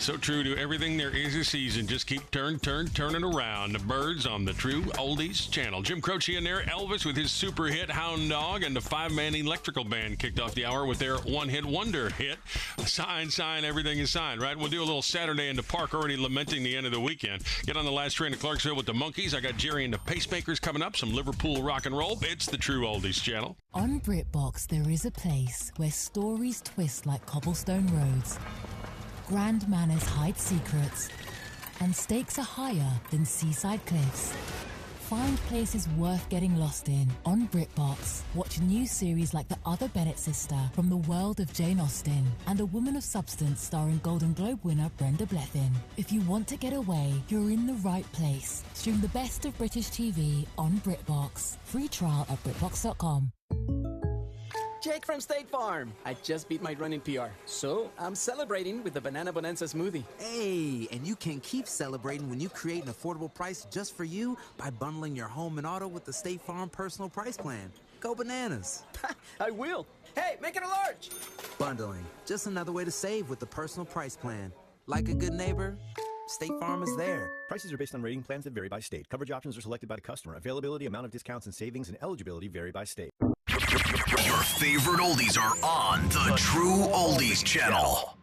So true to everything there is a season. Just keep turning around. The Birds on the True Oldies channel. Jim Croce in there. Elvis with his super hit Hound Dog, and the five-man Electrical Band kicked off the hour with their one-hit wonder hit. Sign, everything is signed, right? We'll do a little Saturday in the Park, already lamenting the end of the weekend. Get on the last train to Clarksville with the Monkees. I got Jerry and the Pacemakers coming up. Some Liverpool rock and roll. It's the True Oldies channel. On BritBox, there is a place where stories twist like cobblestone roads, grand manners hide secrets, and stakes are higher than seaside cliffs. Find places worth getting lost in on BritBox. Watch new series like The Other Bennett Sister from the world of Jane Austen and A Woman of Substance starring Golden Globe winner Brenda Blethyn. If you want to get away, you're in the right place. Stream the best of British TV on BritBox. Free trial at BritBox.com. Jake from State Farm. I just beat my running PR, so I'm celebrating with the Banana Bonanza smoothie. Hey, and you can keep celebrating when you create an affordable price just for you by bundling your home and auto with the State Farm Personal Price Plan. Go bananas. I will. Hey, make it a large. Bundling, just another way to save with the Personal Price Plan. Like a good neighbor, State Farm is there. Prices are based on rating plans that vary by state. Coverage options are selected by the customer. Availability, amount of discounts and savings, and eligibility vary by state. Your favorite oldies are on the True Oldies channel.